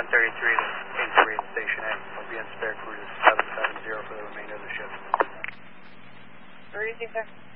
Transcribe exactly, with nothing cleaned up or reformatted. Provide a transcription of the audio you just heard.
ten thirty-three to King three in Station A. I'll be in spare cruise seven seven zero for the remainder of the shift. Where is he, sir?